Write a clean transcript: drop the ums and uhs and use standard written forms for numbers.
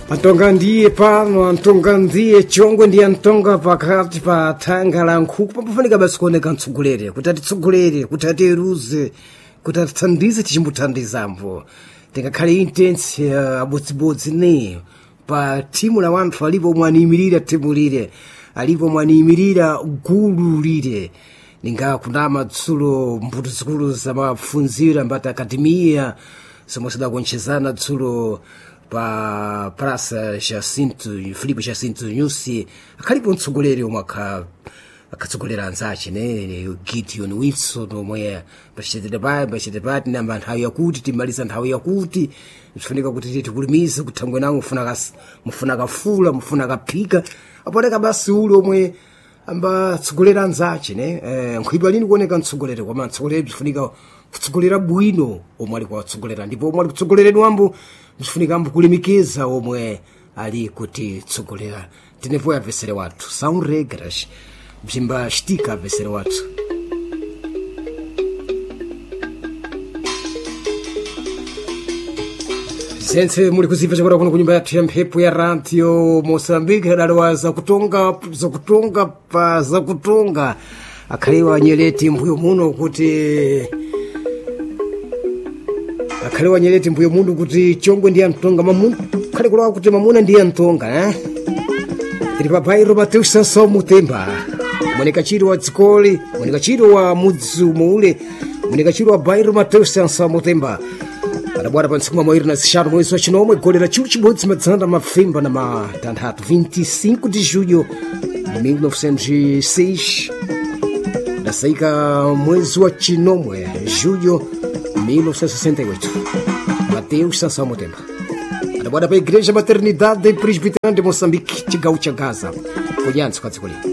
Antonga ndiye pano, Antonga ndiye chongwe ndiye Antonga pakati pa thanga la nkhuku pampafanika basi kuoneka mtsogolere kuti atitsogolere kuti atiruze kuti atithandize tichimbuthandizambo tingakhale intense abodzibodzi ne pa timu la wanthu alipo mwaniyimirira timulire alipo mwaniyimirira gulu lire ninga kunama dzulo mbuto zikulu za mafunziro mbati akademiya zomwe zidakonchezana dzulo pa Praça Jacinto Filipe Jacinto Nyusi akhalipo mtsogoleri omwe akatsogolera anzace ne Gideon Wilson omwe pachitepati namba nthawi yakuti timaliza nthawi yakuti tifunika kuti tikulimize kuthangwe nawo mufuna kafula mufuna kaphika aponeka basi uli omwe amba tsogolera anzace ne nkhwidwa lini kuoneka mtsogoleri koma mtsogoleri tifunika kutsogolera bwino omwe ali kuwatsogolera ndipo omwe ali kutsogoleredwambo tifunika kulimikeza omwe ali kuti tsogolera tinepo yapesere wathu sound regras bzimba shtika apesere wathu sense muli kuziva chakora kuno kunyumba yathu ya mphepo ya radio Mozambique adaliwa zakutonga akhalewa nyeleti mbuyo muno kuti akhalewa nyeleti mbuyo muno kuti chongwe ndiye Antonga mamuna khale kulawa kuti mamuna ndiye Antonga tiri pabairo Mateus Sanso Mutemba mweneka chiro wa dzikoli mweneka chiro wa mudzi muule mweneka chiro wa bairo Mateus Sanso Mutemba adabwera pa ntsiku mawiri na zixanu mwezi wa chinomwe golera chilo chibodzi madzana mafimba na matanthatu 25 de julho de 1906 dasaika mwezi wa chinomwe julho 1968 Mateus Sanso Mutemba adabwera pa igreja maternidade presbiteriana de Moçambique chigawo cha Gaza kunyansi kwa dziko lino